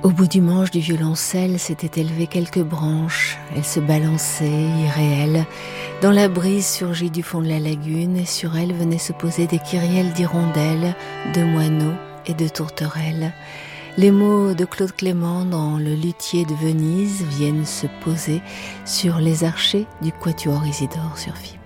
Au bout du manche du violoncelle s'étaient élevées quelques branches. Elles se balançaient, irréelles. Dans la brise surgie du fond de la lagune, et sur elles venaient se poser des kyrielles d'hirondelles, de moineaux et de tourterelles. Les mots de Claude Clément dans Le Luthier de Venise viennent se poser sur les archets du quatuor Isidore sur Fibre.